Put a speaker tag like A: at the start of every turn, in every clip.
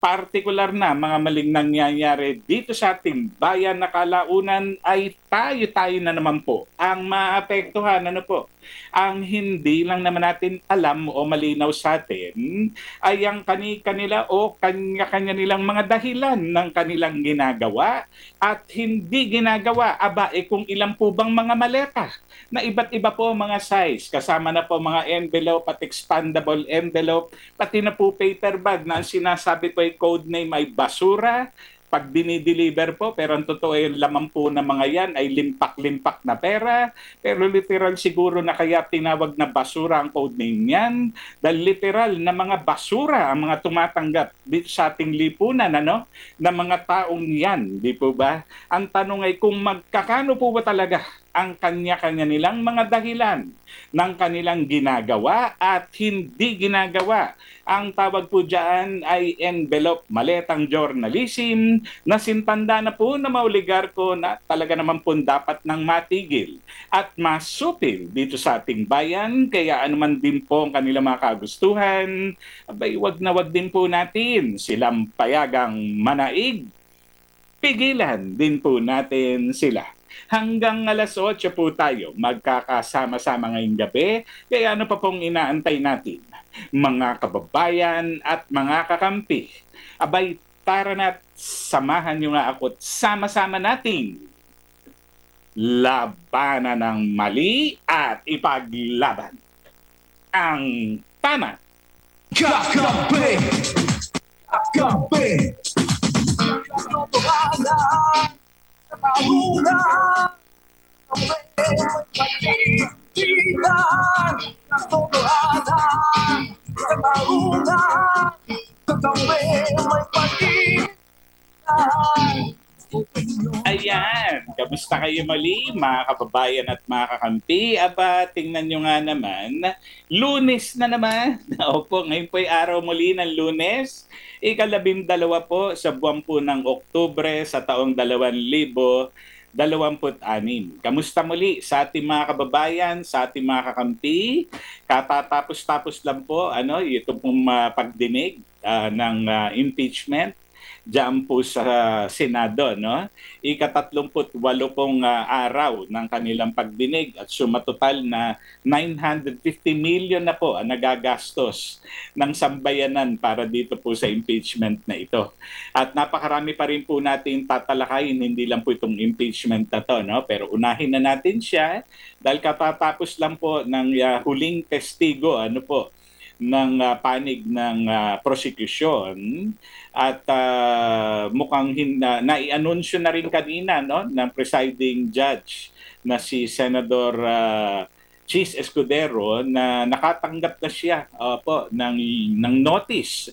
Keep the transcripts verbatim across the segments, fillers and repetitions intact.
A: partikular na mga maling nangyayari dito sa ating bayan na kalaunan ay tayo-tayo na naman po ang maapektuhan. Ano po? Ang hindi lang naman natin alam o malinaw sa atin ay ang kani-kanila o kanya-kanya nilang mga dahilan ng kanilang ginagawa at hindi ginagawa. Aba, eh kung ilan po bang mga maleta na iba't iba po mga size, kasama na po mga envelope at expandable envelope, pati na po paper bag na ang sinasabi po ay code name ay basura pag dinideliver po, pero ang totoo yung laman po ng mga yan ay limpak-limpak na pera, pero literal siguro na kaya tinawag na basura ang code name yan, dahil literal na mga basura ang mga tumatanggap dito sa ating lipunan, ano, na mga taong yan, di po ba? Ang tanong ay kung magkakano po ba talaga ang kanya-kanya nilang mga dahilan ng kanilang ginagawa at hindi ginagawa. Ang tawag po dyan ay envelope maletang journalism na sintanda na po na mauligarko na talaga naman po dapat nang matigil at masupil dito sa ating bayan. Kaya anuman din po ang kanilang mga kagustuhan, abay wag na wag din po natin silang payagang manaig. Pigilan din po natin sila. Hanggang alas otso po tayo magkakasama-sama ngayong gabi. Kaya ano pa pong inaantay natin? Mga kababayan at mga kakampi. Abay, tara na samahan niyo nga ako at sama-sama nating labanan ng mali at ipaglaban ang tama.
B: Kakampi! Kakampi! Katotohanan sa mahunan Pag-iigitan Katotohanan sa mahunan Kakampi may pag-iigitan
A: Ayan, kamusta kayo muli mga kababayan at mga kakampi? Aba, tingnan nyo nga naman, Lunes na naman. Opo, ngayon po ay araw muli ng Lunes. Ikalabing dalawa po sa buwan po ng Oktubre sa taong dalawang libo dalawamput anim. Kamusta muli sa ating mga kababayan, sa ating mga kakampi? Katatapos-tapos lang po ano, ito pong uh, pagdinig uh, ng uh, impeachment diyan po sa Senado, no? Ikatatlumput walo pong uh, araw ng kanilang pagdinig at sumatotal na nine hundred fifty million na po ang nagagastos ng sambayanan para dito po sa impeachment na ito. At napakarami pa rin po natin tatalakayin, hindi lang po itong impeachment na to, no? Pero unahin na natin siya dahil katatapos lang po ng uh, huling testigo, ano po, ng uh, panig ng uh, prosecution at uh, mukhang hin- uh, nai-anunsyo na rin kanina no ng presiding judge na si Senador uh, Chis Escudero na nakatanggap na siya opo ng ng notice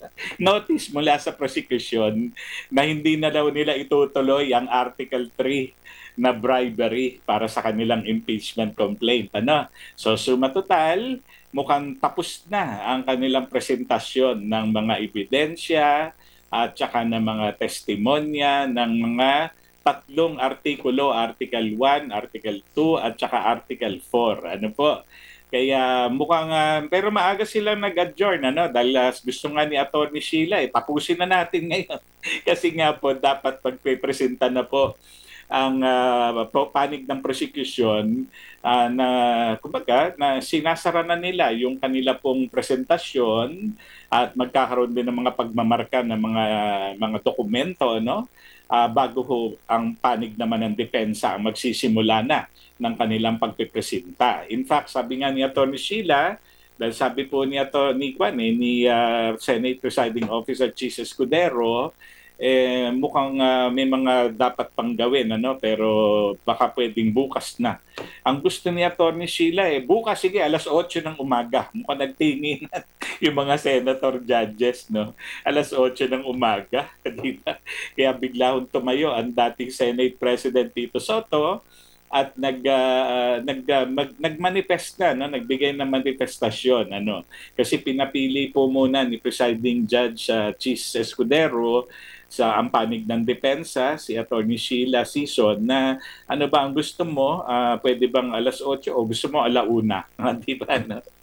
A: notice mula sa prosecution na hindi na daw nila itutuloy ang Article three na bribery para sa kanilang impeachment complaint. Ano? So suma total, mukhang tapos na ang kanilang presentasyon ng mga ebidensya at saka ng mga testimonya ng mga tatlong artikulo, Article one, Article two at saka Article four. Ano po? Kaya mukhang, uh, pero maaga silang nag-adjourn, ano? Dahil uh, gusto nga ni Atty. Sheila, eh, tapusin na natin ngayon. Kasi nga po, dapat pagpipresenta na po ang uh, panig ng prosecution uh, na kumbaga na sinasara na nila yung kanila pong presentasyon at magkakaroon din ng mga pagmamarka ng mga mga dokumento no uh, bago ho ang panig naman ng depensa ang magsisimula na ng kanilang pagpipresenta. In fact, sabi nga ni Atty. Sheila, dahil sabi po ni Atty. Kwan eh, ni uh, Senate Presiding Officer Chis Escudero, eh mukhang uh, may mga dapat pang gawin ano pero baka pwedeng bukas na. Ang gusto ni Atty. Sheila eh bukas sige alas otso ng umaga. Mukhang nagtingin yung mga senator judges no. Alas otso ng umaga kanina. Kaya bigla hong tumayo ang dating Senate President Tito Soto at nag uh, nag uh, mag, nagmanifest na no nagbigay ng manifestasyon ano kasi pinapili po muna ni presiding judge uh, Chis Escudero sa ang panig ng depensa si Atty. Sheila Sison na ano ba ang gusto mo uh, pwede bang alas otso o gusto mo alauna di ba no?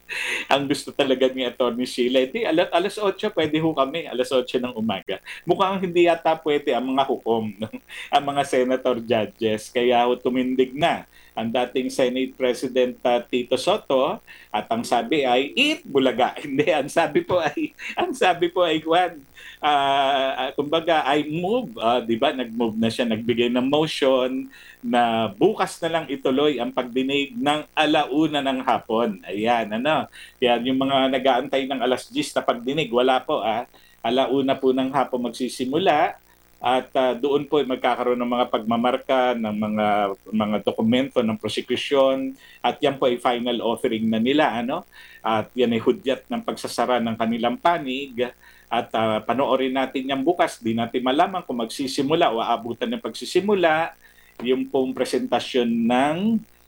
A: Ang gusto talaga ni Atty. Sheila, hindi, alas, alas otso pwede ho kami, alas otso ng umaga. Mukhang hindi yata pwede ang mga hukom, ang mga senator judges. Kaya ho tumindig na ang dating Senate President uh, Tito Soto at ang sabi ay eat bulaga. Hindi, ang sabi po ay ang sabi po ay Juan, uh, kumbaga I move, uh, 'di ba? Nag-move na siya, nagbigay ng motion na bukas na lang ituloy ang pagdinig ng alauna ng hapon. Ayan, ano? Kaya yung mga nag-aantay ng alas diyes na pagdinig, wala po ah. Alauna po ng hapon magsisimula at uh, doon po ay magkakaroon ng mga pagmamarka ng mga mga dokumento ng prosecution at yan po ay final offering na nila ano at yan ay hudyat ng pagsasara ng kanilang panig at uh, panoorin natin yan bukas. Di natin malaman kung magsisimula o aabutan ng pagsisimula yung pong presentasyon ng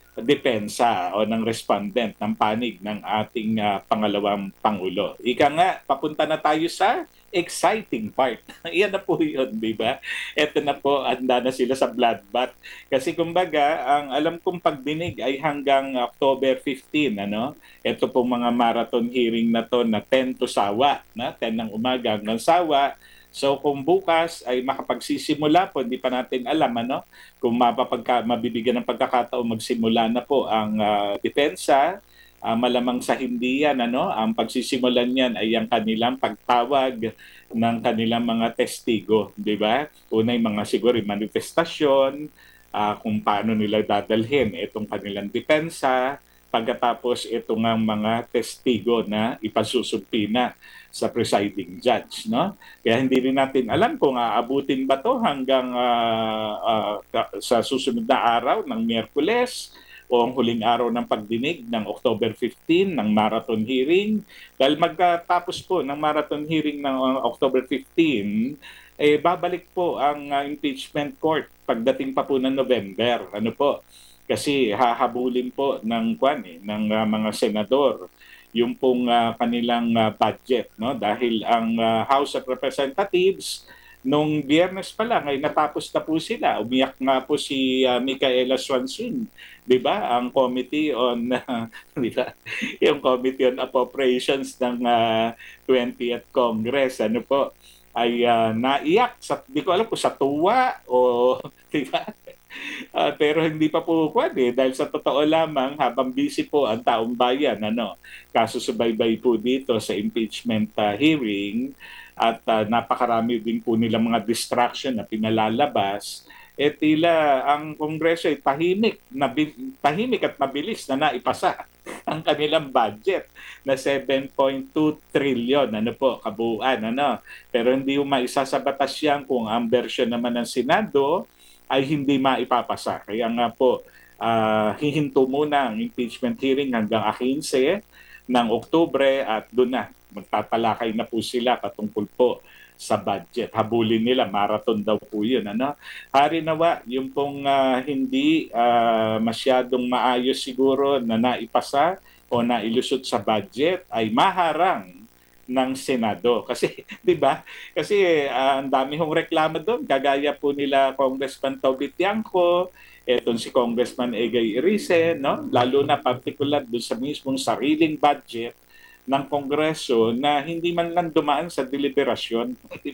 A: depensa o ng respondent ng panig ng ating uh, pangalawang Pangulo. Ika nga, papunta na tayo sa exciting part. Iyan na po yun, di ba? Ito na po, handa na sila sa bloodbath. Kasi kumbaga, ang alam kong pagdinig ay hanggang October fifteenth, ano? Ito pong mga marathon hearing na to na ten to sawa, na ten ng umaga hanggang sawa. So kung bukas ay makapagsisimula po, hindi pa natin alam ano, kung mapapagka, mabibigyan ng pagkakataon magsimula na po ang uh, depensa, uh, malamang sa hindi yan, ano, ang pagsisimulan niyan ay ang kanilang pagtawag ng kanilang mga testigo, di ba? Una yung mga siguro yung manifestasyon, uh, kung paano nila dadalhin itong kanilang depensa, pagkatapos ito ng mga testigo na ipasusumpi na sa presiding judge, no? Kaya hindi rin natin alam kung aabutin ba to hanggang uh, uh, sa susunod na araw ng Miyerkules o ang huling araw ng pagdinig ng October fifteenth ng marathon hearing. Dahil magkatapos po ng marathon hearing ng uh, October fifteenth, eh babalik po ang uh, impeachment court pagdating pa po ng November. Ano po? Kasi hahabulin po ng kwan eh, ng uh, mga senador yung pong uh, kanilang uh, budget, no? Dahil ang uh, House of Representatives nung Biyernes pa lang ay natapos na po sila. Umiyak nga po si uh, Micaela Swanson, 'di ba? Ang Committee on uh, 'di ba? Yung Committee on Appropriations ng uh, twentieth Congress, ano po, ay uh, naiyak sa, di ko alam kung sa tuwa o 'di ba? Uh, pero hindi pa po pwede dahil sa totoo lamang habang busy po ang taong bayan, ano, kasusubaybay po dito sa impeachment uh, hearing at uh, napakarami din po nilang mga distraction na pinalalabas, eh tila ang Kongreso ay tahimik, na, tahimik at mabilis na naipasa ang kanilang budget na seven point two trillion ano po kabuuan, ano, pero hindi mo maisa sa batas yan kung ang version naman ng Senado ay hindi maipapasa. Kaya nga po, uh, hihinto muna ang impeachment hearing hanggang fifteen ng Oktubre at doon na, magtatalakay na po sila patungkol po sa budget. Habulin nila, marathon daw po yun. Ano? Hari nawa, yung pong uh, hindi uh, masyadong maayos siguro na naipasa o nailusot sa budget ay maharang ng Senado. Kasi, di ba? Kasi uh, ang dami hong reklamo doon. Kagaya po nila Congressman Toby Tiangco, etong si Congressman Egay Irice, no? Lalo na particular doon sa mismong sariling budget ng Kongreso na hindi man lang dumaan sa deliberasyon.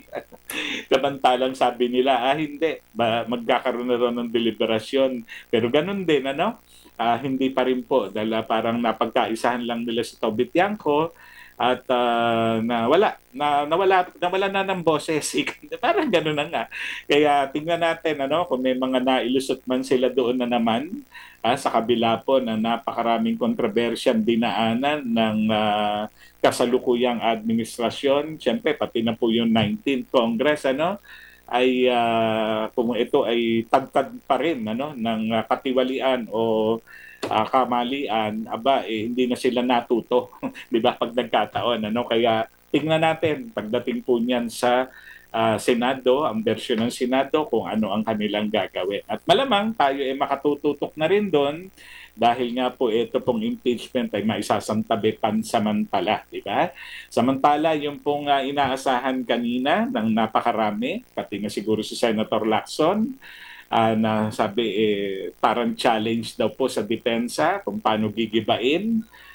A: Samantalang sabi nila, ah hindi, ba, magkakaroon na rin ng deliberasyon. Pero ganun din, ano? Uh, hindi pa rin po, dahil uh, parang napagkaisahan lang nila sa Toby Tiangco, at uh, nawala na nawala nawala na ng boses. Parang gano'n na nga. Kaya tingnan natin ano kung may mga nailusot man sila doon na naman ah, sa kabila po na napakaraming kontrobersyang dinaanan ng uh, kasalukuyang administrasyon. Siyempre pati na po yung nineteenth Congress ano ay uh, kung ito ay tagtad pa rin ano ng uh, katiwalian o uh, kamalian, aba eh, hindi na sila natuto, 'di ba, pag nagkataon ano. Kaya tingnan natin pagdating po niyan sa uh, Senado, ang bersyon ng Senado kung ano ang kanilang gagawin. At malamang tayo ay makatututok na rin doon dahil nga po ito pong impeachment ay maisasantabi pansamantala, di ba? Samantala, yung pong uh, inaasahan kanina ng napakarami, pati nga siguro si Senator Lacson, uh, na sabi eh, parang challenge daw po sa depensa kung paano gigibain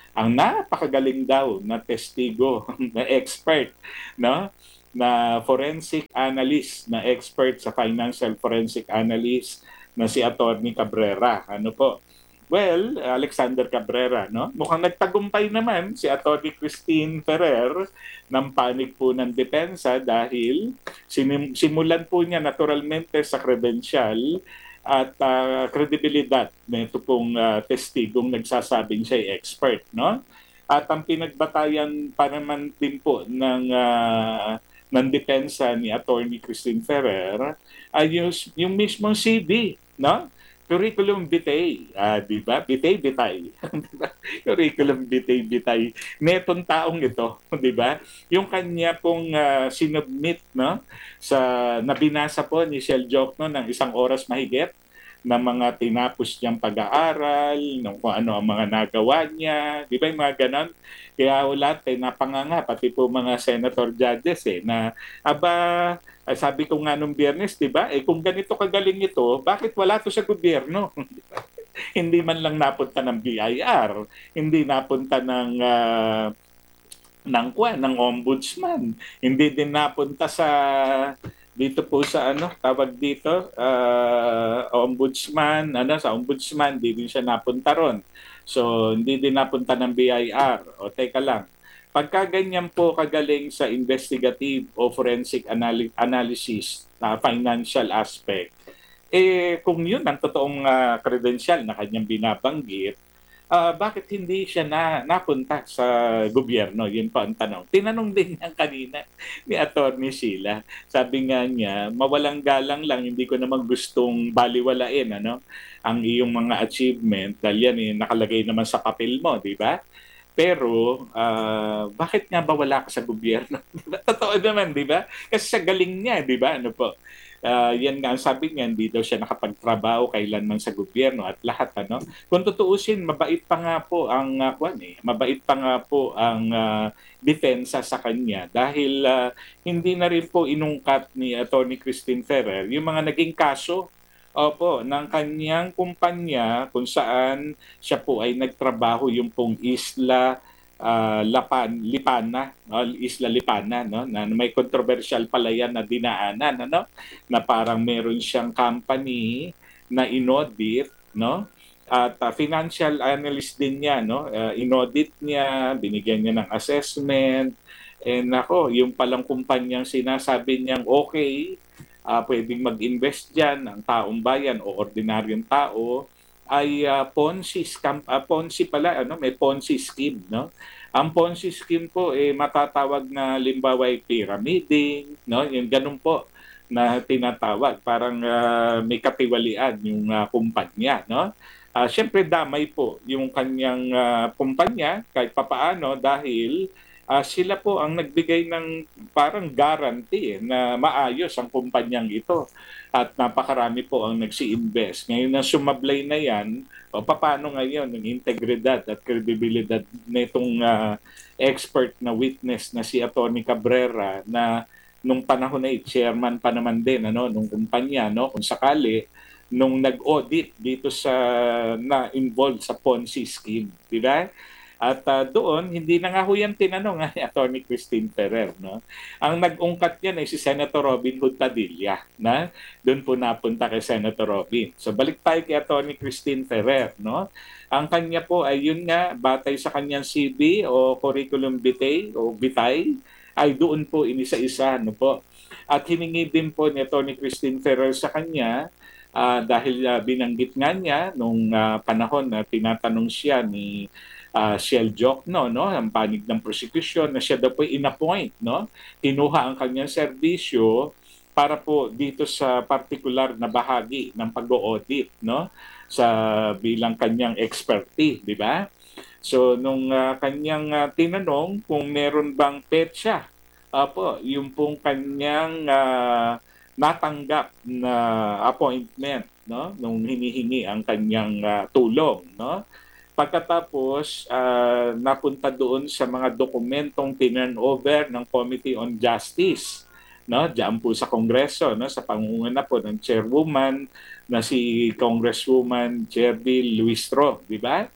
A: ang napakagaling daw na testigo, na expert, no? Na forensic analyst, na expert sa financial forensic analyst na si Attorney Cabrera. Ano po? Well, Alexander Cabrera, no? Mukhang nagtagumpay naman si Atty. Christine Ferrer ng panig po ng depensa dahil sinim- simulan po niya naturalmente sa credential at uh, kredibilidad nito pong uh, testigong nagsasabing siya ay expert, no? At ang pinagbatayan pa naman din po ng uh, ng depensa ni Attorney Christine Ferrer ay yung, yung mismong C V, no? Curriculum vitae, ah, di ba? Vitae vitae. Di ba? Curriculum vitae vitae. Netong taong ito, di ba? Yung kanya pong uh, sinubmit, no? Sa nabinasa po ni Shell Jokno ng isang oras mahigit na mga tinapos niyang pag-aaral, ng kung ano ang mga nagawa niya, di ba yung mga ganon? Kaya lahat eh, napanganga, pati po mga senator judges eh, na aba, ay sabi ko nga nung Biyernes, di ba? Eh kung ganito kagaling ito, bakit wala to sa gobyerno? Hindi man lang napunta ng B I R, hindi napunta ng uh, ng kwa, ng ombudsman, hindi din napunta sa dito po sa ano, tawag dito, uh, ombudsman, ano, sa ombudsman, hindi din siya napunta ron. So, hindi din napunta ng B I R. O, teka lang. Pagka ganyan po kagaling sa investigative o forensic anal- analysis na financial aspect, eh kung yun ang totoong uh, credential na kanyang binabanggit, uh, bakit hindi siya na napunta sa gobyerno? Yun pa ang tanong. Tinanong din niya kanina ni Attorney Sheila. Sabi nga niya, mawalang galang lang, hindi ko naman gustong baliwalain ano, ang iyong mga achievement dahil yan eh, nakalagay naman sa papel mo, di ba? Pero, uh, bakit nga ba wala ka sa gobyerno? Diba? Totoo naman, di ba? Kasi sa galing niya, di ba? Ano po? Uh, yan nga ang sabi niya, hindi daw siya nakapagtrabaho kailanman sa gobyerno at lahat, ano? Kung tutuusin, mabait pa nga po ang, uh, kwan, eh, mabait pa nga po ang uh, depensa sa kanya dahil uh, hindi na rin po inungkat ni Attorney Christine Ferrer yung mga naging kaso Opo, ng kanyang kumpanya kung saan siya po ay nagtrabaho yung pong Isla ah, Lapan, Lipana, no? Isla Lipana, no? Na may controversial pala yan na dinaanan, ano? Na parang meron siyang company na inaudit, no? At ah, financial analyst din niya, no? Uh, inaudit niya, binigyan niya ng assessment, and ako, yung palang kumpanyang sinasabi niyang okay, uh, pwedeng mag-invest dyan ang taong bayan o ordinaryong tao ay uh, Ponzi scam, uh, Ponzi pala, ano, may Ponzi scheme, no? Ang Ponzi scheme po eh matatawag na limbawa ay pyramiding, no? Yung ganun po na tinatawag, parang uh, may katiwalian yung uh, kumpanya, no? Uh, Siyempre damay po yung kanyang uh, kumpanya kahit papaano dahil uh, sila po ang nagbigay ng parang guarantee eh, na maayos ang kumpanyang ito at napakarami po ang nagsi-invest. Ngayon na sumablay na yan, o paano ngayon ang integridad at kredibilidad nitong uh, expert na witness na si Atty. Cabrera na nung panahon na chairman pa naman din ano nung kumpanya no kung sakali nung nag-audit dito sa na involved sa Ponzi scheme, di ba? At uh, doon, hindi na nga ho yan tinanong ni Atty. Christine Ferrer. No? Ang nag-ungkat yan ay si Senator Robin Hood Padilla. Na? Doon po napunta kay Senator Robin. So balik tayo kay Atty. Christine Ferrer. No? Ang kanya po ay yun nga, batay sa kanyang C V o curriculum vitae o vitae, ay doon po inisa-isa. No po? At hiningi din po ni Atty. Christine Ferrer sa kanya uh, dahil uh, binanggit nga niya nung uh, panahon na tinatanong siya ni uh, Shell Jokno, no, ang panig ng prosecution na siya daw po in-appoint, no, kinuha ang kanyang serbisyo para po dito sa particular na bahagi ng pag-audit, no, sa bilang kanyang expertise, di ba? So nung uh, kanyang uh, tinanong kung meron bang petsa, apo, yung pong kanyang uh, natanggap na appointment, no, nung hinihingi ang kanyang uh, tulong, no. Pagkatapos, uh, napunta doon sa mga dokumentong tinurn-over ng Committee on Justice, no? Diyan po sa Kongreso, no? Sa pangunguna po ng chairwoman na si Congresswoman Jerby Luistro, di ba?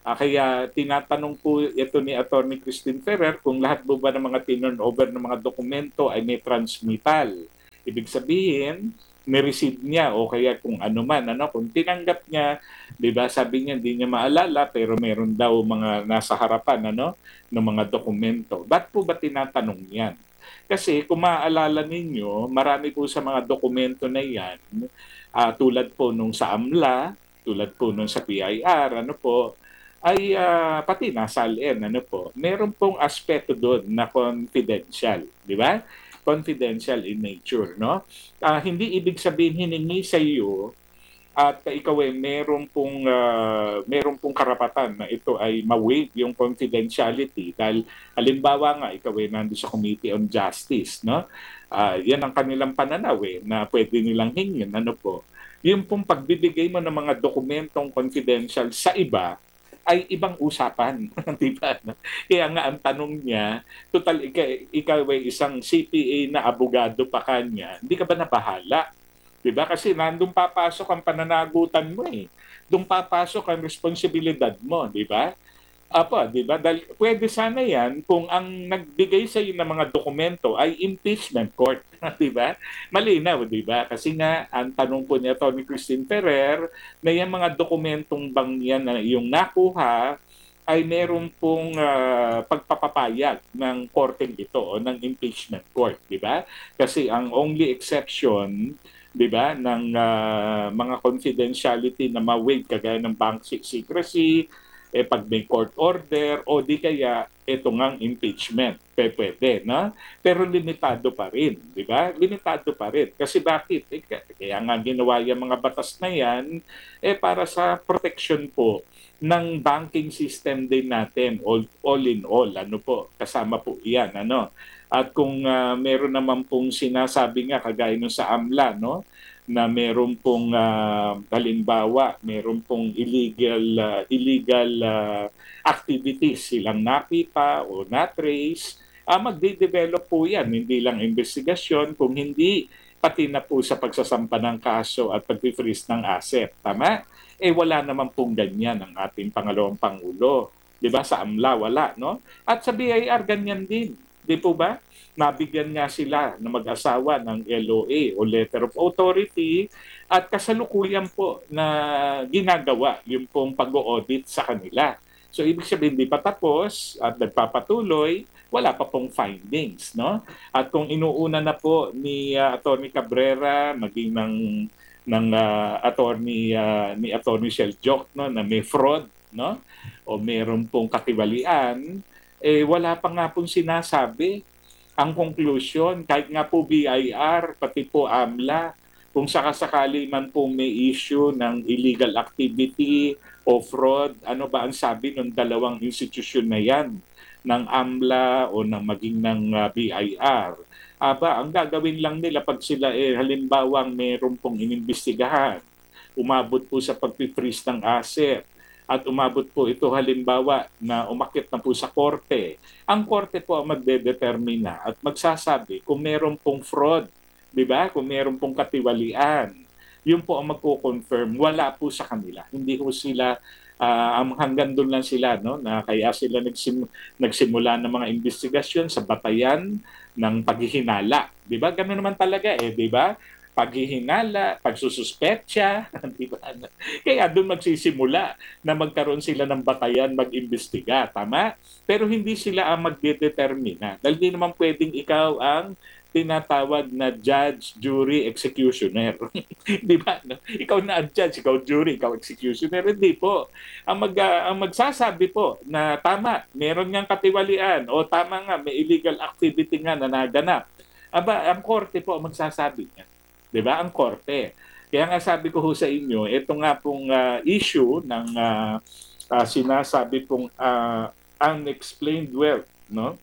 A: Ah, kaya tinatanong po ito ni Attorney Christine Ferrer kung lahat po ba ng mga tinurnover ng mga dokumento ay may transmittal. Ibig sabihin, ni-receive niya o kaya kung ano man, ano, kung tinanggap niya, di ba, sabi niya hindi niya maalala pero meron daw mga nasa harapan, ano, ng mga dokumento. Ba't po ba tinatanong yan? Kasi kung maaalala ninyo, marami po sa mga dokumento na yan, ah, tulad po nung sa AMLA, tulad po nung sa P I R, ano po, ay ah, pati nasa L N, ano po, meron pong aspeto doon na confidential, di ba? Confidential in nature, no? Ah, hindi ibig sabihin hiningi sa iyo at ikaw ay meron pong ah, meron pong karapatan na ito ay ma-waive yung confidentiality dahil halimbawa nga ikaw ay nandoon sa Committee on Justice, no? Ah, yan ang kanilang pananaw eh, na pwede nilang hingin, ano po. Yung pong pagbibigay mo ng mga dokumentong confidential sa iba ay ibang usapan, di ba? Kaya nga ang tanong niya, total ikaw, ikaw ay isang C P A na abogado pa kanya, hindi ka ba nabahala? Di ba? Kasi nandun papasok ang pananagutan mo eh. Doon papasok ang responsibilidad mo, di ba? Apo, di ba? Dahil pwede sana yan kung ang nagbigay sa iyo ng mga dokumento ay impeachment court, di ba? Malinaw, di ba? Kasi nga, ang tanong po ni Atty. Christine Ferrer, na yung mga dokumentong bang yan na yung nakuha, ay meron pong ah, pagpapapayag ng korteng ito o ng impeachment court, di ba? Kasi ang only exception, di ba, ng ah, mga confidentiality na ma-waive kagaya ng bank secrecy, eh pag may court order o di kaya ito ngang impeachment, pe pwede, no? Pero limitado pa rin, di ba? Limitado pa rin. Kasi bakit? Eh, kaya nga ginawa yung mga batas na yan, eh para sa protection po ng banking system din natin, all, all in all, ano po, kasama po yan, ano? At kung ah, meron naman pong sinasabi nga, kagaya nung sa AMLA, no? Na meron pong ah, halimbawa, meron pong illegal ah, illegal ah, activities silang nakita o na-trace, ah, magde-develop po yan, hindi lang investigasyon, kung hindi pati na po sa pagsasampa ng kaso at pag-freeze ng asset. Tama? Eh wala naman pong ganyan ang ating pangalawang pangulo. 'Di ba? Sa AMLA wala, no? At sa B I R ganyan din. 'Di po ba? Nabigyan nga sila na mag-asawa ng L O A o Letter of Authority at kasalukuyan po na ginagawa yung pong pag-audit sa kanila. So ibig sabihin hindi pa tapos at nagpapatuloy, wala pa pong findings, no? At kung inuuna na po ni uh, Attorney Cabrera maging ng ng uh, attorney uh, ni Attorney Shell Joc, no, na may fraud, no? O meron pong katiwalian, eh wala pa nga pong sinasabi. Ang conclusion, kahit nga po B I R, pati po AMLA, kung sakasakali man po may issue ng illegal activity o fraud, ano ba ang sabi ng dalawang institusyon na yan, ng AMLA o ng maging ng uh, B I R? Aba, ang gagawin lang nila pag sila eh, halimbawang meron pong inimbestigahan, umabot po sa pag-freeze ng asset, at umabot po ito halimbawa na umakyat na po sa korte, ang korte po ang magdedetermina at magsasabi kung meron pong fraud, di ba? Kung meron pong katiwalian, yun po ang magko-confirm. Wala po sa kanila. Hindi po sila, ah, ang hanggang doon lang sila, no? Na kaya sila nagsim, nagsimula ng mga investigasyon sa batayan ng paghihinala. Di ba? Ganun naman talaga eh, di ba? Paghihinala, pagsususpetsa, di ba? Kaya doon magsisimula na magkaroon sila ng batayan, mag-imbestiga, tama? Pero hindi sila ang magdedetermina. Dahil di naman pwedeng ikaw ang tinatawag na judge, jury, executioner. Di ba? No? Ikaw na ang judge, ikaw jury, ikaw executioner. Hindi po. Ang, mag, uh, ang magsasabi po na tama, meron ngang katiwalian o tama nga, may illegal activity nga na naganap. Aba, ang korte po ang magsasabi niya. 'Di ba? Ang korte. Kaya nga sabi ko ho sa inyo, ito nga pong uh, issue ng uh, uh, sinasabi pong uh, unexplained wealth, no?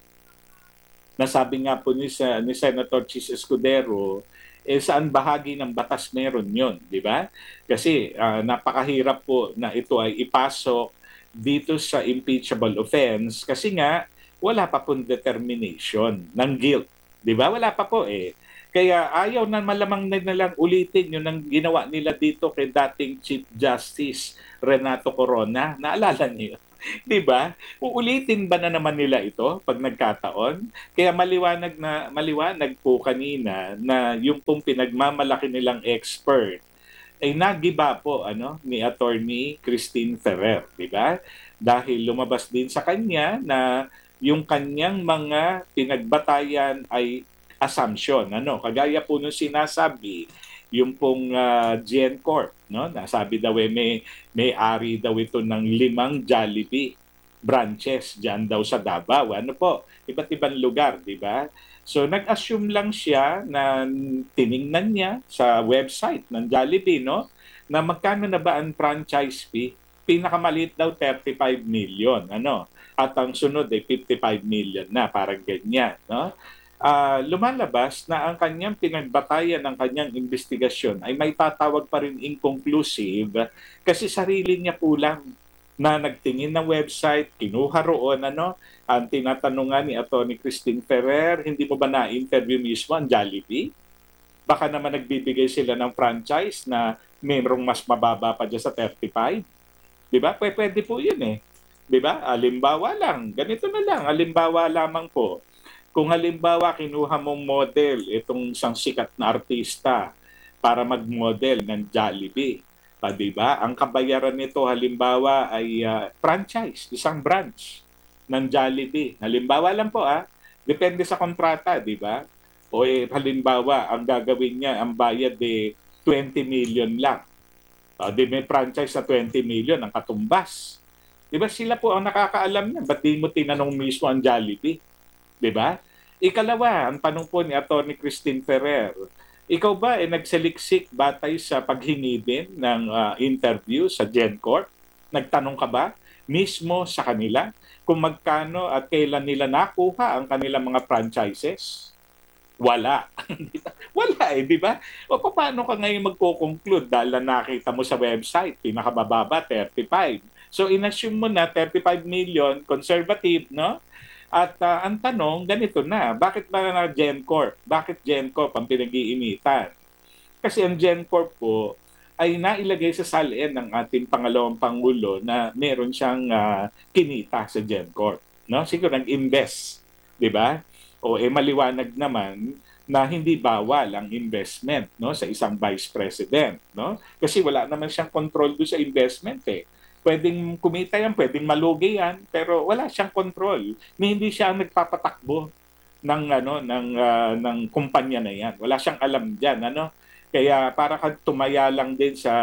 A: Nasabi nga po ni, ni Senator Chis Escudero, eh saan bahagi ng batas meron 'yon, 'di ba? Kasi uh, napakahirap po na ito ay ipasok dito sa impeachable offense kasi nga wala pa pong determination ng guilt, 'di ba? Wala pa po eh. Kaya ayaw na malamang na nilang ulitin yun ang ginawa nila dito kay dating Chief Justice Renato Corona. Naalala niyo? 'Di ba? Uulitin ba na naman nila ito pag nagkataon? Kaya maliwanag na maliwanag po kanina na yung pong pinagmamalaki nilang expert ay nagiba po ano ni Attorney Christine Ferrer, 'di ba? Dahil lumabas din sa kanya na yung kanyang mga pinagbatayan ay assumption, ano, kagaya po nung sinasabi yung pong uh, GenCorp, no? Nasabi daw eh, may may-ari daw ito ng limang Jollibee branches diyan daw sa Davao. Ano po? Iba't ibang lugar, di ba? So nag-assume lang siya na tiningnan niya sa website ng Jollibee, no? Na magkano na ba ang franchise fee? Pinakamaliit daw thirty-five million, ano? At ang sunod ay fifty-five million na, parang ganyan, no? Uh, lumalabas na ang kanyang pinagbatayan ng kanyang investigasyon ay may tatawag pa rin inconclusive kasi sarili niya po lang na nagtingin ng website, kinuha roon, ano, ang tinatanong nga ni Atty. Christine Ferrer, hindi mo ba na-interview mismo ang Jollibee? Baka naman nagbibigay sila ng franchise na mayroong mas mababa pa dyan sa thirty-five. Di ba? P- pwede po yun eh. Di ba? Halimbawa lang, ganito na lang, halimbawa lamang po. Kung halimbawa kinuha mong model itong isang sikat na artista para mag-model ng Jollibee, pa, di ba? Ang kabayaran nito halimbawa ay uh, franchise, isang branch ng Jollibee. Halimbawa lang po ah, depende sa kontrata, di ba? O eh, halimbawa, ang gagawin niya, ang bayad eh twenty million lang. O, di may franchise na twenty million ang katumbas. Di ba sila po ang nakakaalam niyan? Ba't di mo tinanong mismo ang Jollibee? Di ba? Ikalawa, ang tanong po ni Atty. Christine Ferrer, ikaw ba ay eh, nagsaliksik batay sa paghingi din ng uh, interview sa GenCorp? Nagtanong ka ba mismo sa kanila kung magkano at kailan nila nakuha ang kanilang mga franchises? Wala. Wala eh, di ba? O paano ka ngayon magko-conclude dahil na nakita mo sa website, pinakamababa, thirty-five. So inassume mo na thirty-five million, conservative, no? At uh, ang tanong, ganito na, bakit ba na GenCorp? Bakit GenCorp ang pinag-iinitan? Kasi ang GenCorp po ay nailagay sa salin ng ating pangalawang Pangulo na meron siyang uh, kinita sa GenCorp. No? Siguro nag-invest, di ba? O eh maliwanag naman na hindi bawal ang investment, no, sa isang vice president, no? Kasi wala naman siyang control do sa investment eh. Pwedeng kumita yan, pwedeng malugi yan, pero wala siyang control. Ni hindi siya nagpapatakbo ng ano ng uh, ng kumpanya na yan. Wala siyang alam diyan, ano? Kaya para ka tumaya lang din sa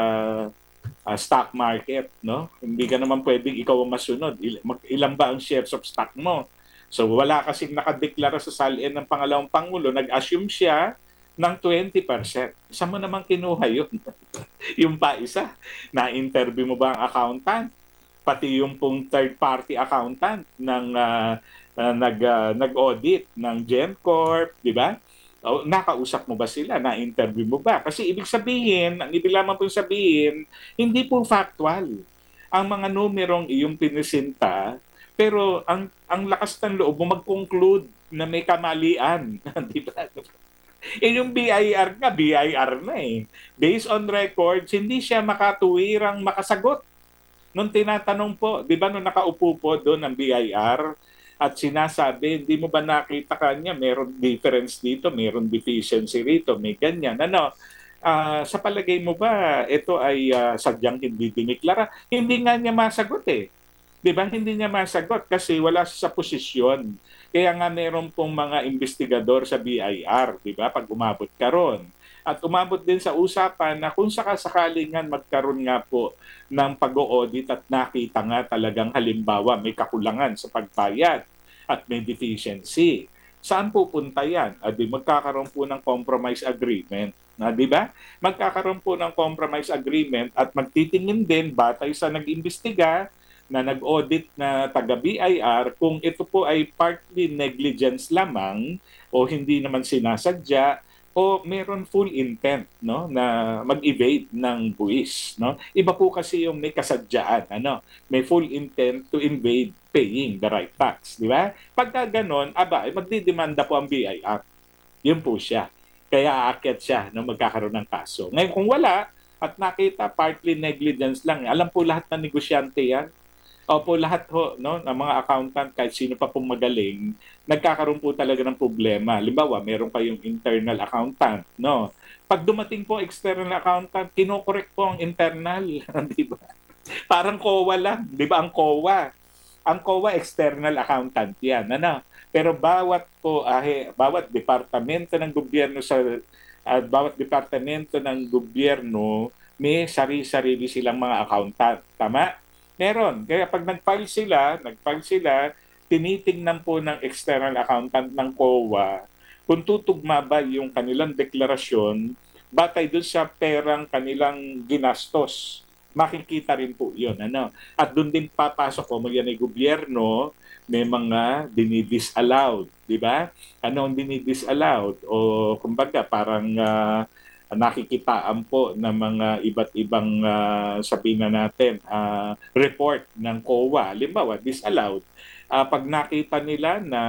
A: uh, stock market, no? Hindi ka naman pwedeng ikaw ang masunod. Il- ilan ba ang shares of stock mo? So wala kasing nakadeklara sa salin ng pangalawang Pangulo, nag-assume siya ng twenty percent. Saan mo naman kinuha yun? Yung pa isa, na-interview mo ba ang accountant? Pati yung pong third-party accountant ng uh, uh, nag, uh, nag-audit ng GenCorp, di ba? O, nakausap mo ba sila? Na-interview mo ba? Kasi ibig sabihin, ang ibig lamang pong sabihin, hindi po factual. Ang mga numerong iyong pinisinta, pero ang ang lakas ng loob mo mag-conclude na may kamalian. Di ba? Eh yung B I R nga, B I R na eh. Based on records, hindi siya makatuwirang makasagot. Nung tinatanong po, di ba nung nakaupo po doon ang B I R at sinasabi, hindi mo ba nakita kanya, meron difference dito, meron deficiency rito, may ganyan. Ano, uh, sa palagay mo ba, ito ay uh, sadyang hindi diniklara? Hindi nga niya masagot eh. Di ba? Hindi niya masagot kasi wala siya sa posisyon. Kaya nga meron pong mga investigador sa B I R, di ba? Pag umabot ka ron. At umabot din sa usapan na kung sakasakaling nga magkaroon nga po ng pag-audit at nakita nga talagang halimbawa may kakulangan sa pagbayad at may deficiency. Saan pupunta yan? At di magkakaroon po ng compromise agreement. Na, di ba? Magkakaroon po ng compromise agreement at magtitingin din batay sa nag-imbestiga na nag-audit na taga-B I R kung ito po ay partly negligence lamang o hindi naman sinasadya o meron full intent, no, na mag-evade ng buwis, no? Iba po kasi yung may kasadyaan, ano, may full intent to evade paying the right tax, di ba? Pagka ganon, aba, magdidemanda po ang B I R. Yun po siya. Kaya aakyat siya, no, magkakaroon ng kaso. Ngayon kung wala at nakita partly negligence lang, alam po lahat ng negosyante yan. Opo, lahat ho, no, ng mga accountant, kahit sino pa pong magaling, nagkakaroon po talaga ng problema. Halimbawa, meron kayong internal accountant, no? Pag dumating po external accountant, kinokorek po ang internal, di ba? Parang C O A lang, di ba? Ang C O A, ang C O A external accountant yan, ano? Pero bawat po, ahe, bawat departamento ng gobyerno sa at bawat departamento ng gobyerno may sarili-sarili silang mga accountant. Tama? Meron. Kaya pag nag-file sila, nag-file sila, tinitingnan po ng external accountant ng C O A kung tutugma ba yung kanilang deklarasyon batay doon sa perang kanilang ginastos. Makikita rin po yun. Ano? At doon din papasok kung yan ay gobyerno, may mga dinidisallowed. Di ba? Ano ang dinidisallowed? O kumbaga parang uh, nakikitaan po ng mga iba't ibang uh, sabihin na natin uh, report ng C O A. Halimbawa, disallowed. Uh, pag nakita nila na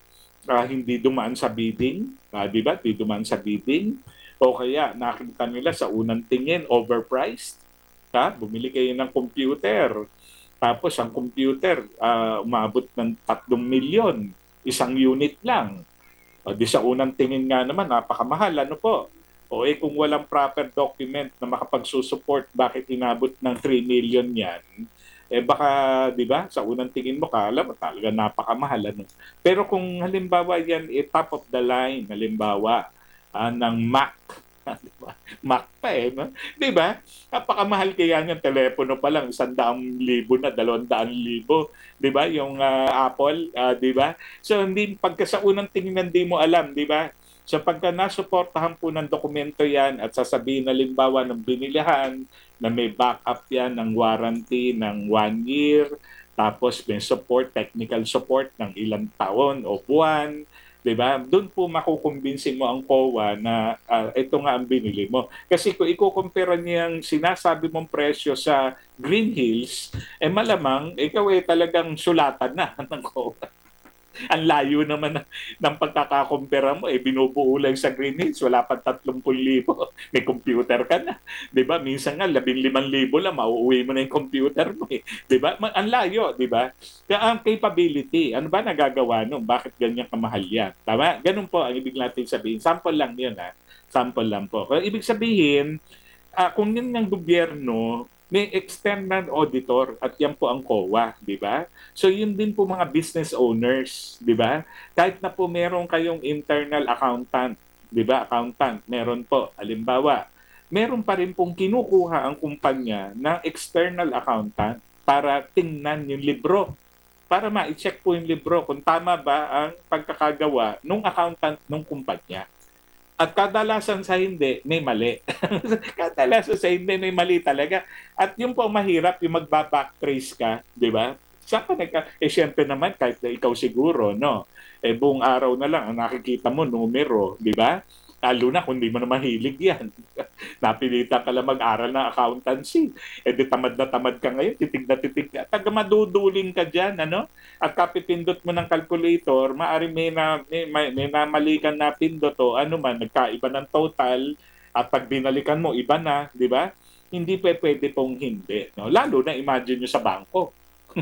A: uh, hindi dumaan sa bidding, uh, di ba? Hindi dumaan sa bidding. O kaya nakita nila sa unang tingin, overpriced. Ha? Bumili kayo ng computer. Tapos ang computer, uh, umabot ng tatlong milyon. Isang unit lang. O di sa unang tingin nga naman, napakamahal. Ano po? O eh kung walang proper document na makapagsusupport, bakit inabot ng three million yan? Eh baka, di ba, sa unang tingin mo, kala mo talaga napakamahal. Ano? Pero kung halimbawa yan, eh, top of the line, halimbawa, ah, ng Mac, diba? Mac pa eh, no? Di ba? Napakamahal kaya ng telepono pa lang, isang daang libo na, dalawang daang libo. Di ba? Yung ah, Apple, ah, di ba? So, hindi, pagka sa unang tingin hindi mo alam, di ba? So pagka nasuportahan po ng dokumento yan at sasabihin na limbawa ng binilihan na may backup yan ng warranty ng one year, tapos may support, technical support ng ilang taon o buwan, di ba? Doon po makukumbinsin mo ang C O A na uh, ito nga ang binili mo. Kasi kung ikukumpira niyang sinasabi mong presyo sa Green Hills, eh malamang ikaw eh talagang sulatan na ng C O A. Ang layo naman ng, ng pagkakakumpira mo, eh, binubuo lang sa Green Hills, wala pang tatlong libo. May computer ka na. Di ba? Minsan nga, labing limang libo lang, mauuwi mo na yung computer mo. Eh. Di ba? Ang layo, di ba? Kaya ang capability, ano ba nagagawa nung? Bakit ganyan kamahal yan? Tama? Ganun po ang ibig natin sabihin. Sample lang yun, ha? Sample lang po. Kaya ibig sabihin, uh, kung yun ng gobyerno, may external auditor at yan po ang C O A, di ba? So yun din po mga business owners, di ba? Kahit na po meron kayong internal accountant, di ba? Accountant, meron po. Halimbawa, meron pa rin pong kinukuha ang kumpanya ng external accountant para tingnan yung libro. Para ma-check po yung libro kung tama ba ang pagkakagawa ng accountant ng kumpanya. At kadalasan sa hindi, may mali. Kadalasan sa hindi, may mali talaga. At yung po mahirap, yung magbabacktrace ka, di ba? Saan ka nagka... Eh, syempre naman, kahit na ikaw siguro, no? Eh, buong araw na lang, ang nakikita mo, numero, di ba? Lalo na kung di mo na mahilig yan. Napilitan ka lang mag-aral ng accountancy. Eh, di tamad na tamad ka ngayon, titig na titig ka. Taga maduduling ka dyan, ano? At kapipindot mo ng calculator, maaaring may, na, may, may, may namali kang napindot o ano man, nagkaiba ng total, at pag binalikan mo, iba na, di ba? Hindi pa pwede pong hindi. No? Lalo na imagine nyo sa bangko.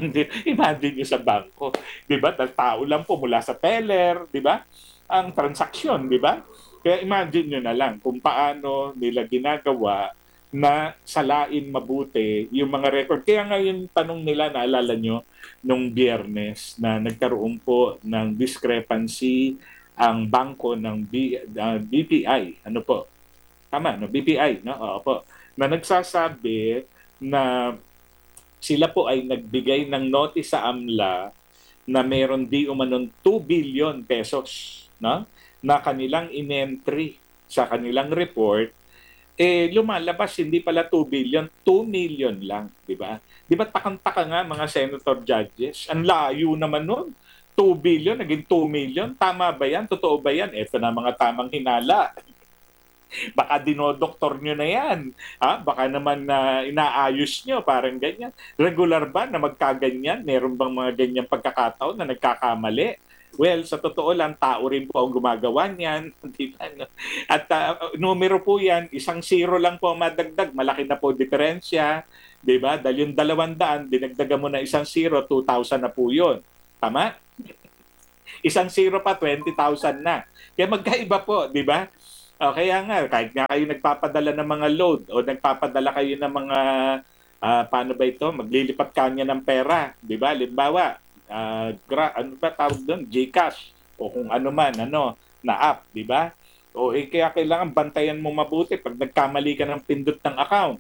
A: Imagine nyo sa bangko. Di ba? Tao lang po mula sa teller, di ba? Ang transaksyon, di ba? Kaya imagine nyo na lang kung paano nila ginagawa na salain mabuti yung mga record. Kaya nga yung tanong nila, naalala nyo, nung Biyernes na nagkaroon po ng discrepancy ang bangko ng B, uh, B P I. Ano po? Tama, no? B P I, no? Oo po. Na nagsasabi na sila po ay nagbigay ng notice sa AMLA na meron di umanon two billion pesos, no? Na kanilang in-entry sa kanilang report, eh lumalabas hindi pala two billion, two million lang, di ba? Di ba takang-taka nga mga senator judges? Ang layo naman nun. two billion, naging two million. Tama ba yan? Totoo ba yan? Ito na mga tamang hinala. Baka dinodoktor nyo na yan. Ha? Baka naman na uh, inaayos nyo, parang ganyan. Regular ba na magkaganyan? Meron bang mga ganyan pagkakataon na nagkakamali? Well, sa totoo lang, tao rin po ang gumagawa niyan. Di ba, no? At uh, numero po yan, isang zero lang po ang madagdag. Malaki na po diferensya. Di ba? Dahil yung dalawang daan, dinagdagan mo na isang zero, two thousand na po yun. Tama? Isang zero pa, twenty thousand na. Kaya magkaiba po, di ba? O, kaya nga, kahit nga kayo nagpapadala ng mga load o nagpapadala kayo ng mga, ah, paano ba ito, maglilipat kanya ng pera, di ba? Limbawa, ah, gra, ano ba tawag doon? GCash o kung ano man, ano, na app, di ba? O eh, kaya kailangan bantayan mo mabuti pag nagkamali ka ng pindot ng account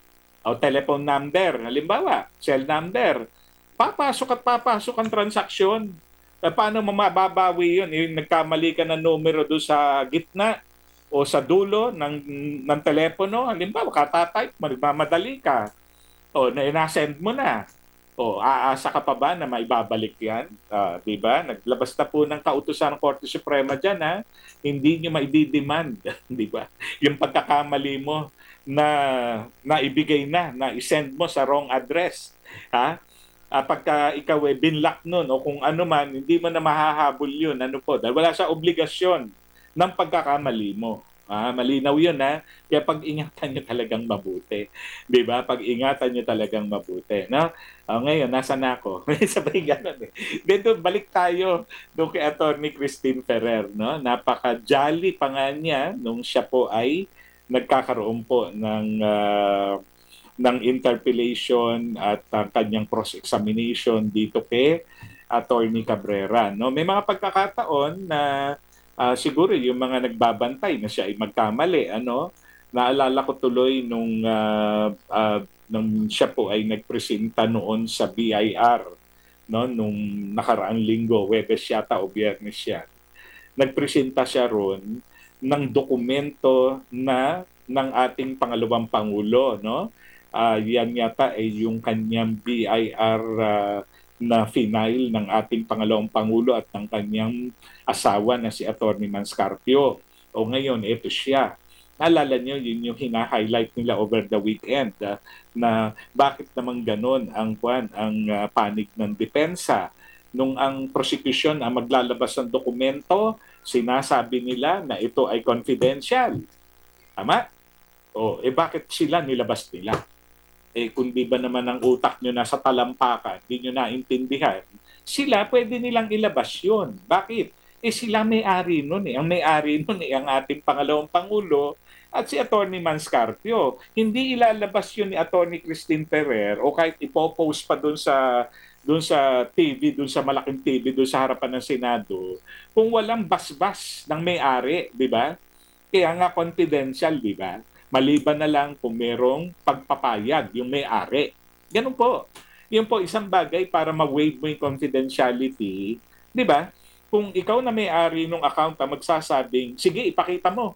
A: o telephone number, halimbawa, cell number, papasok at papasok ang transaksyon. Eh, paano mo mababawi yun? Yung nagkamali ka ng numero doon sa gitna o sa dulo ng, ng telepono, halimbawa, katatype, magmamadali ka, o na inasend mo na, o aasa ka pa ba na maibabalik yan? Ah, di ba? Naglabas na po ng kautusan ng Korte Suprema dyan, ha? Hindi nyo maididemand, di ba? Yung pagkakamali mo na naibigay na, na isend mo sa wrong address, ha? Uh, pagka ikaw eh, binlock nun o kung ano man, hindi mo na mahahabol yun. Ano po? Dahil wala sa obligasyon ng pagkakamali mo. Ah, malinaw yun, ha? Kaya pag-ingatan nyo talagang mabuti. Di ba? Pag-ingatan nyo talagang mabuti. No? Uh, ngayon, nasa na ako? Sabay ganun eh. Dito, balik tayo doon kay Attorney Christine Ferrer. No? Napaka-jolly pa nga niya nung siya po ay nagkakaroon po ng uh, ng interpellation at uh, kanyang cross-examination dito kay Attorney Cabrera. No? May mga pagkakataon na uh, siguro yung mga nagbabantay na siya ay magkamali. Ano? Naalala ko tuloy nung, uh, uh, nung siya po ay nagpresenta noon sa B I R, no? Nung nakaraang linggo, Webes yata o Biyernes siya. Nagpresenta siya ron ng dokumento na ng ating pangalawang Pangulo, no? Uh, yan yata ay yung kanyang B I R uh, na final ng ating pangalawang Pangulo at ng kanyang asawa na si Attorney Manscarpio. O ngayon, ito siya. Naalala nyo, yun yung hina-highlight nila over the weekend uh, na bakit naman ganon ang, kwan, ang uh, panig ng depensa. Nung ang prosecution ang maglalabas ng dokumento, sinasabi nila na ito ay confidential. Tama? O, eh bakit sila nilabas nila? Eh kung di ba naman ang utak nyo nasa talampakan, di nyo naintindihan, sila pwede nilang ilabas yun. Bakit? Eh sila may-ari nun eh. Ang may-ari nun eh ang ating pangalawang Pangulo at si Attorney Manscarpio. Hindi ilalabas yun ni Attorney Christine Ferrer o kahit ipopost pa dun sa dun sa T V, dun sa malaking T V, dun sa harapan ng Senado, kung walang basbas ng may-ari, di ba? Kaya nga confidential, di ba? Maliban na lang kung merong pagpapayag yung may-ari. Ganun po. Yun po isang bagay para ma-waive mo yung confidentiality. Di ba? Kung ikaw na may-ari ng account ang magsasabing, sige, ipakita mo.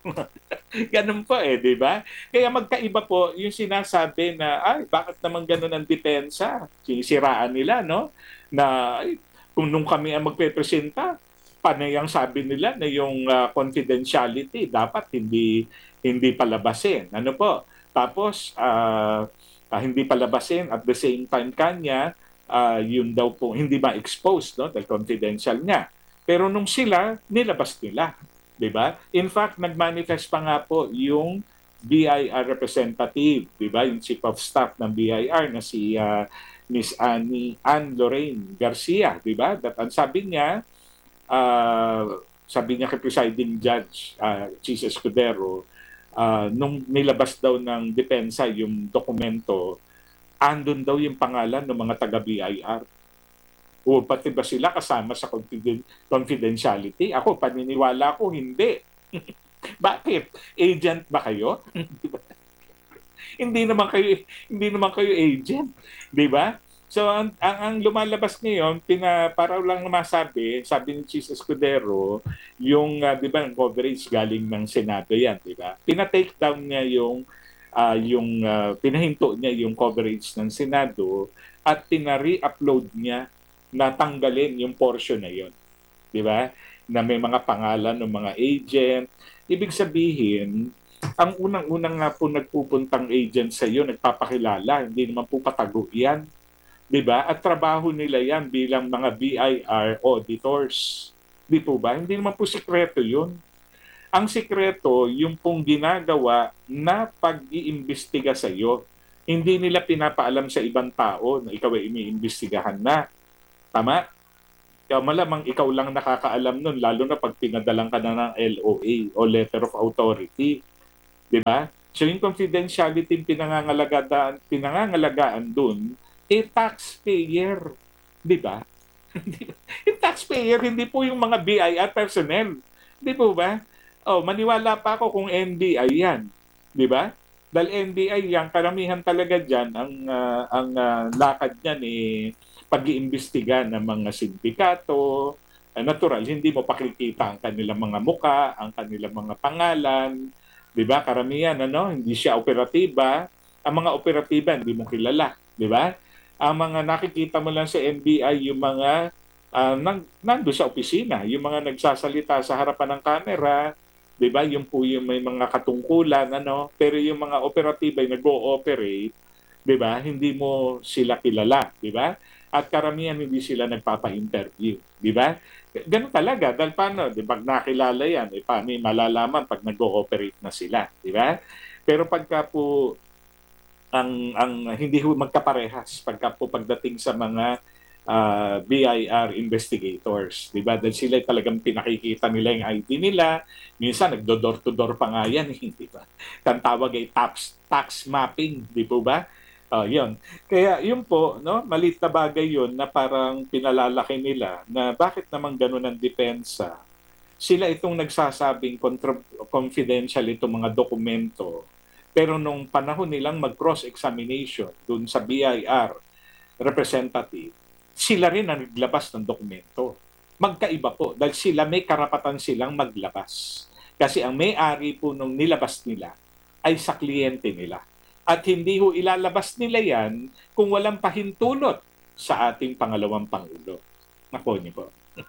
A: Ganun po eh, di ba? Kaya magkaiba po yung sinasabi na, ay, bakit naman ganun ang depensa? Sinisiraan nila, no? Na, ay, kung nung kami ang magpepresenta, panay ang sabi nila na yung uh, confidentiality dapat hindi hindi palabasin. Ano po? Tapos, uh, uh, hindi palabasin at the same time kanya, uh, yun daw po, hindi ma-expose, no? Dahil confidential niya. Pero nung sila, nilabas nila. Diba? In fact, nag-manifest pa nga po yung B I R representative, diba? Yung chief of staff ng B I R na si uh, Miss Annie Ann Lorraine Garcia, diba? That ang sabi niya, uh, sabi niya kay presiding judge, uh, Chis Escudero, Uh, nung nilabas daw ng depensa yung dokumento, andun daw yung pangalan ng mga taga-B I R. O pati ba sila kasama sa confiden- confidentiality? Ako, paniniwala ko, hindi. Bakit? Agent ba kayo? hindi naman kayo hindi naman kayo agent, di ba? So ang, ang, ang lumalabas ngayon, pina, para lang masabi, sabi ni Chis Escudero, yung, uh, di ba, coverage galing ng Senado yan, di ba? Pina-take down niya yung, uh, yung uh, pinahinto niya yung coverage ng Senado at pina-re-upload niya na tanggalin yung portion na yun. Di ba? Na may mga pangalan ng mga agent. Ibig sabihin, ang unang-unang nga po nagpupuntang agent sa iyo, nagpapakilala, hindi naman po patago yan. Diba? At trabaho nila yan bilang mga B I R auditors. Di po ba? Hindi naman po sikreto yun. Ang sikreto, yung pong ginagawa na pag-iimbestiga sa iyo. Hindi nila pinapaalam sa ibang tao na ikaw ay iniimbestigahan na. Tama? Kaya malamang ikaw lang nakakaalam nun, lalo na pag pinadalang ka na ng L O A o Letter of Authority. Di ba? So yung confidentiality pinangangalagaan, pinangangalagaan dun, eh taxpayer. Di ba? Yung taxpayer, hindi po yung mga B I R personnel. Di po ba? Oh, maniwala pa ako kung N B I yan. Di ba? Dahil N B I yan, karamihan talaga dyan, ang, ah, ang ah, lakad niyan eh, pag-iimbestiga ng mga sindikato. Ah, natural, hindi mo pakikita ang kanilang mga muka, ang kanilang mga pangalan. Di ba? Karamihan, ano, hindi siya operatiba. Ang mga operatiba, hindi mo kilala. Di ba? Ang mga nakikita mo lang sa N B I, yung mga uh, nang, nando sa opisina, yung mga nagsasalita sa harapan ng kamera, 'di ba? Yung po yung may mga katungkulan, ano, pero yung mga operatiba ay nag-ooperate, 'di ba? Hindi mo sila kilala, 'di ba? At karamihan hindi sila nagpapa-interview, 'di ba? Ganun talaga, dahil paano, 'di ba, nakilala yan, eh, paano malalaman pag nag-ooperate na sila, 'di ba? Pero pagka po ang ang hindi ho magkaparehas pagka po pagdating sa mga uh, B I R investigators, 'di ba? Dahil sila talagang pinakikita nila yung I D nila, minsan nagdo-door to door pa nga yan, eh, di ba? Ang tawag ay tax tax mapping, di po ba? Oh, 'yun. Kaya 'yun po, no, maliit na bagay 'yun na parang pinalalaki nila na bakit naman gano'n ang depensa. Sila itong nagsasabing contra- confidential itong mga dokumento. Pero nung panahon nilang mag-cross-examination dun sa B I R representative, sila rin ang naglabas ng dokumento. Magkaiba po dahil sila may karapatan silang maglabas. Kasi ang may-ari po nung nilabas nila ay sa kliyente nila. At hindi ho ilalabas nila yan kung walang pahintulot sa ating pangalawang Pangulo. Nako niyo po.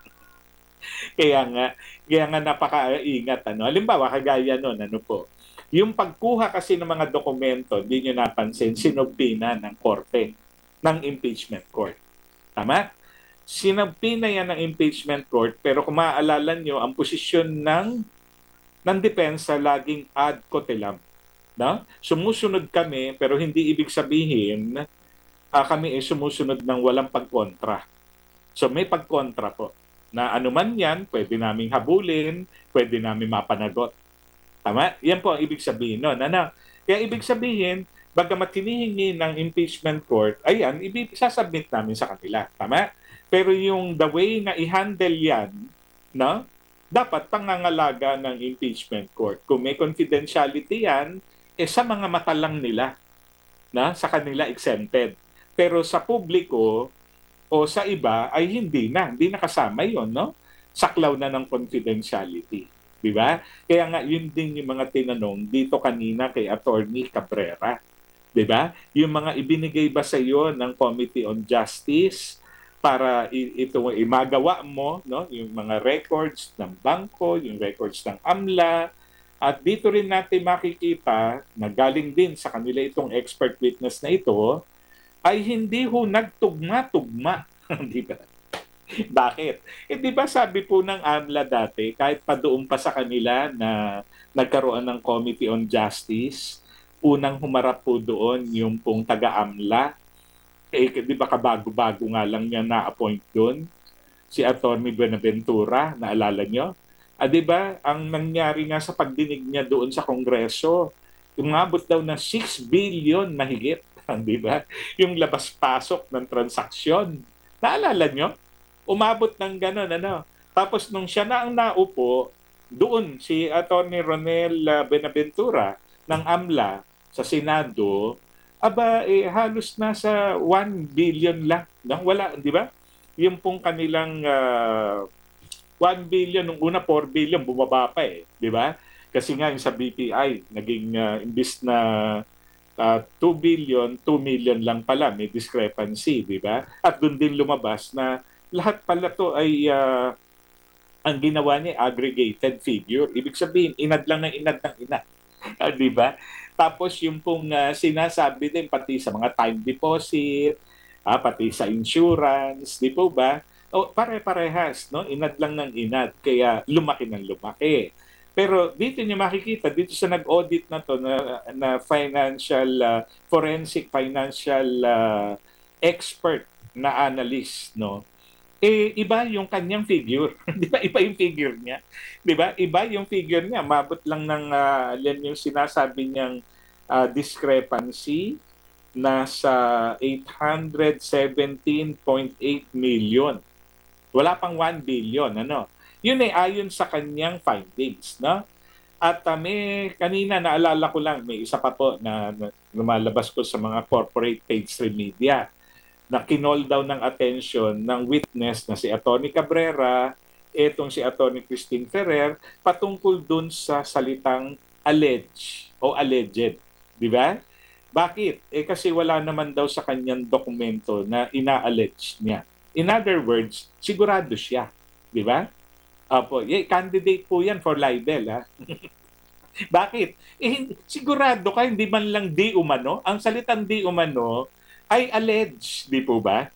A: Kaya nga, kaya nga napaka-ingat. Ano? Halimbawa, kagaya nun, ano po, yung pagkuha kasi ng mga dokumento, hindi nyo napansin, sinubpina ng korte, ng impeachment court. Tama? Sinubpina yan ng impeachment court, pero kung maaalala nyo, ang posisyon ng, ng depensa laging ad cotellam. No? Sumusunod kami, pero hindi ibig sabihin uh, kami ay sumusunod ng walang pagkontra. So may pagkontra po na anuman yan, pwede naming habulin, pwede namin mapanagot. Tama? Yan po ang ibig sabihin nun. Ano? Kaya ibig sabihin, bagamat hinihingi ng impeachment court, ayan, ibig sasubmit namin sa kanila. Tama? Pero yung the way na i-handle yan, no? Dapat pangangalaga ng impeachment court. Kung may confidentiality yan, eh sa mga mata lang nila, na sa kanila exempted. Pero sa publiko o sa iba ay hindi na, hindi nakasama 'yon, no? Saklaw na ng confidentiality, di ba? Kaya nga yun din yung mga tinanong dito kanina kay Attorney Cabrera, di ba? Yung mga ibinigay ba sa iyo ng Committee on Justice para ito imagawa mo, no? Yung mga records ng bangko, yung records ng AMLA, at dito rin natin makikita na galing din sa kanila itong expert witness na ito, ay hindi ho nagtugma-tugma. Di ba? Bakit? Eh di ba sabi po ng AMLA dati, kahit pa doon pa sa kanila na nagkaroon ng Committee on Justice, unang humarap po doon yung pong taga-AMLA. Eh, di ba kabago-bago nga lang niya na-appoint doon? Si Atty. Buenaventura, naalala nyo? Ah, di ba, ang nangyari nga sa pagdinig niya doon sa Kongreso, umabot daw na six billion mahigit. Di ba? Yung labas-pasok ng transaksyon. Naalala nyo? Umabot ng gano'n, ano? Tapos nung siya na ang naupo, doon si Atty. Ronel Buenaventura ng AMLA sa Senado, aba, eh, halos nasa one billion lang. No? Wala, di ba? Yung pong kanilang uh, one billion, nung una four billion, bumaba pa eh. Di ba? Kasi nga yung sa B P I, naging uh, imbis na uh, two billion, two million lang pala, may discrepancy, di ba? At doon din lumabas na lahat pala to ay uh, ang ginawa niya aggregated figure. Ibig sabihin, inad lang ng inad ng inad. Uh, di ba? Tapos yung pong uh, sinasabi din pati sa mga time deposit, uh, pati sa insurance, di po ba? O pare-parehas, no? Inad lang ng inad, kaya lumaki ng lumaki. Pero dito niyo makikita, dito sa nag-audit na to, na, na financial, uh, forensic financial uh, expert na analyst, no? Eh, iba yung kanyang figure. Di ba? Iba yung figure niya. Di ba? Iba yung figure niya. Mabot lang ng, uh, yan yung sinasabi niyang uh, discrepancy, nasa eight hundred seventeen point eight million. Wala pang one billion, ano? Yun ay ayon sa kanyang findings, no? At uh, may kanina naalala ko lang, may isa pa po na, na lumalabas ko sa mga corporate mainstream media na kinol daw ng attention ng witness na si Atty. Cabrera, etong si Atty. Christine Ferrer, patungkol dun sa salitang allege o alleged. Di ba? Bakit? Eh kasi wala naman daw sa kanyang dokumento na ina-allege niya. In other words, sigurado siya. Di ba? Opo, yeah, candidate po yan for libel. Ha? Bakit? Eh, sigurado ka, hindi man lang di umano. Ang salitang di umano ay allege, di po ba?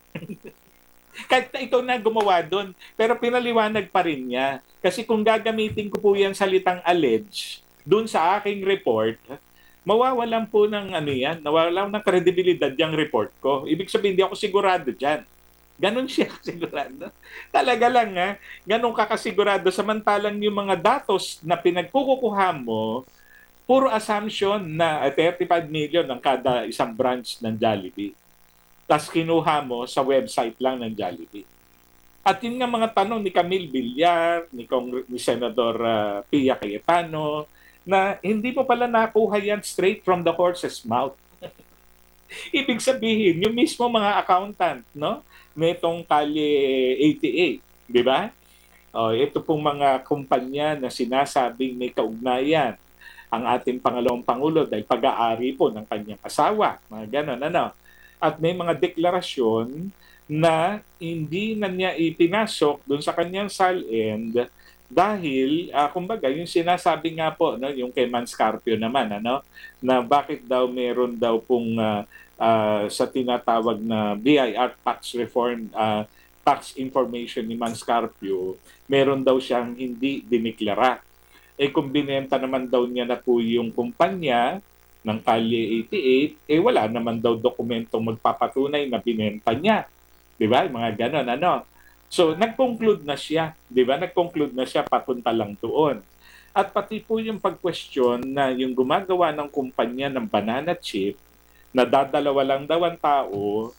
A: Kahit na ikaw na gumawa doon, pero pinaliwanag pa rin niya. Kasi kung gagamitin ko po yan salitang allege, doon sa aking report, mawawalan po ng ano yan, nawawalan ng kredibilidad yung report ko. Ibig sabihin, hindi ako sigurado dyan. Ganon siya kasigurado. Talaga lang ha, ganon ka kasigurado. Samantalang yung mga datos na pinagkukukuha mo, puro assumption na thirty-five million ng kada isang branch ng Jollibee. Tapos kinuha mo sa website lang ng Jollibee. At yun nga mga tanong ni Camille Villar, ni, Cong- ni Senador uh, Pia Cayetano, na hindi mo pala nakuha yan straight from the horse's mouth. Ibig sabihin, yung mismo mga accountant, no? Netong Kalye eighty-eight, di ba? O, ito pong mga kumpanya na sinasabing may kaugnayan ang ating pangalawang Pangulo dahil pag-aari po ng kanyang asawa. Mga ganon, ano? At may mga deklarasyon na hindi na niya ipinasok doon sa kanyang sal-end dahil, uh, kumbaga, yung sinasabi nga po, no, yung kay Manscarpio naman, ano, na bakit daw meron daw pong uh, uh, sa tinatawag na B I R tax reform, uh, tax information ni Manscarpio, meron daw siyang hindi diniklara. Eh kung binenta naman daw niya na po yung kumpanya ng Kalye eighty-eight, eh wala naman daw dokumentong magpapatunay na binenta niya. Di ba? Mga ganon, ano. So, nag-conclude na siya, di ba? Nag-conclude na siya papunta lang doon. At pati po yung pag-question na yung gumagawa ng kumpanya ng banana chip, na dadalawa lang daw ang tao,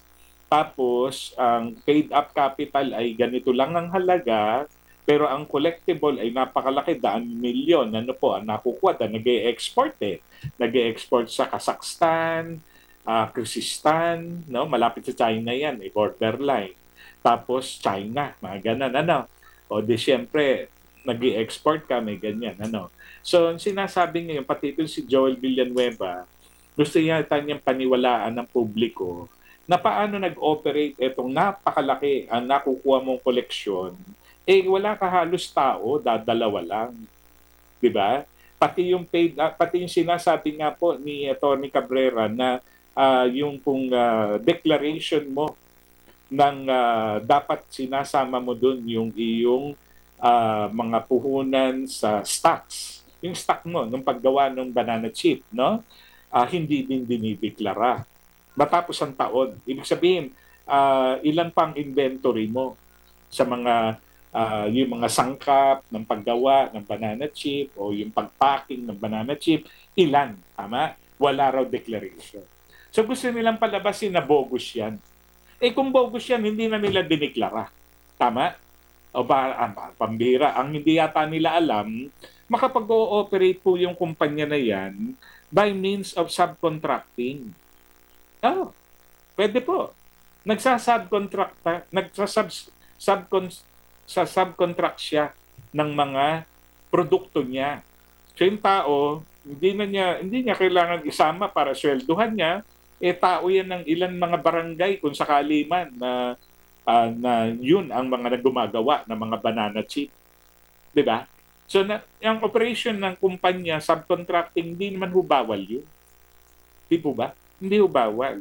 A: tapos ang paid-up capital ay ganito lang ang halaga, pero ang collectible ay napakalaki, daan milyon. Ano po, ang nakukuha, na nag-e-export eh. Nag-e-export sa Kazakhstan, uh, Kyrgyzstan, no? Malapit sa China yan, eh, borderline. Tapos China, mga ganun, ano. O di siyempre, nag-i-export ka, may ganyan, ano. So, sinasabi ngayon, pati ito si Joel Villanueva, gusto niya niyang paniwalaan ng publiko na paano nag-operate itong napakalaki ang nakukuha mong koleksyon, eh wala ka halos tao, dadalawa lang. Di ba? Pati yung paid, uh, pati yung sinasabi nga po ni Atty. Cabrera na uh, yung pong uh, declaration mo ng uh, dapat sinasama mo dun yung iyong uh, mga puhunan sa stocks. Yung stock mo, nung paggawa ng banana chip, no? Uh, hindi din dinideklara. Matapos ang taon. Ibig sabihin, uh, ilan pang inventory mo sa mga uh, yung mga sangkap ng paggawa ng banana chip o yung pagpacking ng banana chip, ilan, tama? Wala raw declaration. So gusto nilang palabasin na bogus yan. Eh kung bogus yan, hindi na nila diniklara. Tama? O ba, ah, pambira. Ang hindi yata nila alam, makapag-ooperate po yung kumpanya na yan by means of subcontracting. Oh, pwede po. Nagsasubcontract, nagsasub, subcon, sa subcontract siya ng mga produkto niya. So yung tao, hindi na niya, hindi niya kailangan isama para swelduhan niya, eh tao yan ng ilan mga barangay kung sakali man na uh, na yun ang mga nagumagawa ng mga banana chip. 'Di ba? So na, yung operation ng kumpanya subcontracting, hindi naman ho bawal yun. Di po ba? Hindi ho bawal.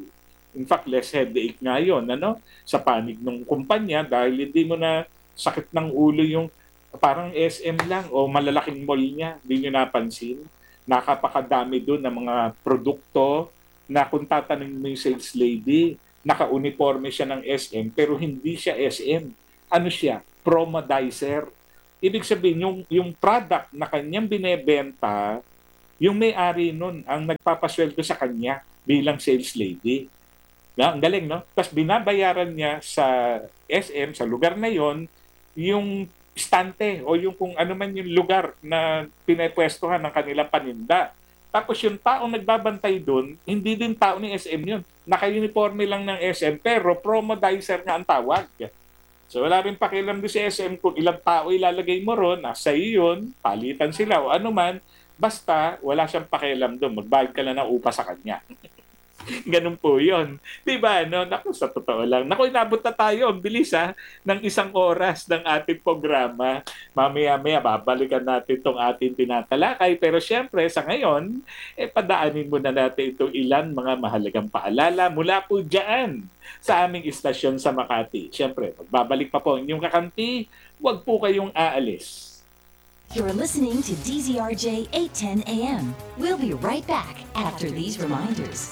A: In fact, less headache nga yun, ano, sa panig ng kumpanya dahil hindi mo na sakit ng ulo yung parang S M lang o malalaking mall niya, hindi nyo napansin. Nakapakadami doon ng mga produkto na kung tatanungin mo yung sales lady, naka-uniforme siya ng S M pero hindi siya S M. Ano siya? Promodizer. Ibig sabihin, yung, yung product na kanyang binebenta, yung may-ari nun ang nagpapasweldo sa kanya bilang sales lady. Na, ang galing, no? Tapos binabayaran niya sa S M, sa lugar na yon, yung istante o yung kung ano man yung lugar na pinapwestuhan ng kanilang paninda. Tapos yung taong nagbabantay doon, hindi din tao ni S M yun. Naka-uniforme lang ng S M pero promodizer nga ang tawag. So wala rin pakialam doon si S M kung ilang tao ilalagay mo ron, nasa iyo yun, palitan sila o ano man, basta wala siyang pakialam doon, magbayad ka lang ng upa sa kanya. Ganun po yun. Diba? No? Naku, sa totoo lang. Naku, inabot na tayo. Ang bilis ha, ng isang oras ng ating programa. Mamaya-maya, babalikan natin itong ating tinatalakay. Pero syempre, sa ngayon, eh, padaanin muna natin itong ilan mga mahalagang paalala mula po dyan sa aming istasyon sa Makati. Syempre, magbabalik pa po ang inyong kakampi. Huwag po kayong aalis.
C: You're listening to D Z R J eight ten A M. We'll be right back after these reminders.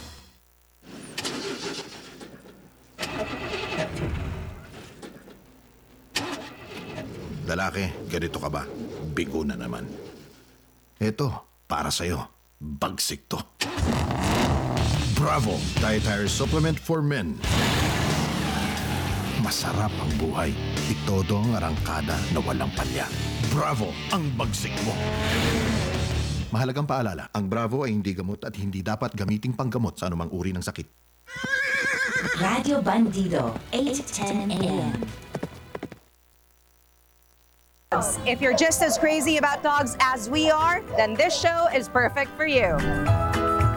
D: Lalaki, ganito ka ba? Bigo na naman. Ito, para sa'yo. Bagsik to. Bravo! Dietary Supplement for Men. Masarap ang buhay. Itodo ang arangkada na walang palya. Bravo! Ang bagsik mo. Mahalagang paalala, ang Bravo ay hindi gamot at hindi dapat gamiting panggamot sa anumang uri ng sakit.
C: Radio Bandido, eight ten A M.
E: If you're just as crazy about dogs as we are, then this show is perfect for you.